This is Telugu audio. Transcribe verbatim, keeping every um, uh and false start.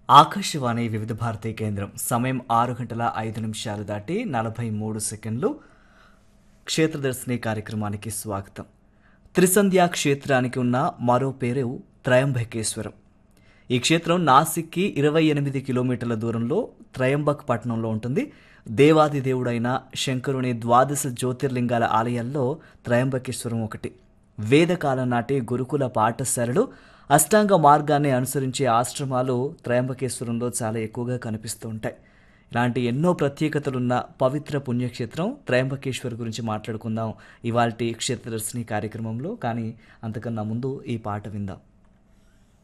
ఆకాశవాణి వివిధ భారతీ కేంద్రం సమయం ఆరు గంటల ఐదు నిమిషాలు దాటి నలభై మూడు సెకండ్లు. క్షేత్రదర్శిని కార్యక్రమానికి స్వాగతం. త్రిసంధ్యా క్షేత్రానికి ఉన్న మరో పేరు త్రయంబకేశ్వరం. ఈ క్షేత్రం నాసిక్కి ఇరవై ఎనిమిది కిలోమీటర్ల దూరంలో త్రయంబక్ పట్టణంలో ఉంటుంది. దేవాది దేవుడైన శంకరుని ద్వాదశ జ్యోతిర్లింగాల ఆలయాల్లో త్రయంబకేశ్వరం ఒకటి. వేదకాలం నాటి గురుకుల పాఠశాలలు, అష్టాంగ మార్గాన్ని అనుసరించే ఆశ్రమాలు త్రయంబకేశ్వరంలో చాలా ఎక్కువగా కనిపిస్తూ ఉంటాయి. ఇలాంటి ఎన్నో ప్రత్యేకతలున్న పవిత్ర పుణ్యక్షేత్రం త్రయంబకేశ్వర్ గురించి మాట్లాడుకుందాం ఇవాల్టి క్షేత్రదర్శిని కార్యక్రమంలో. కానీ అంతకన్నా ముందు ఈ పాట విందాం.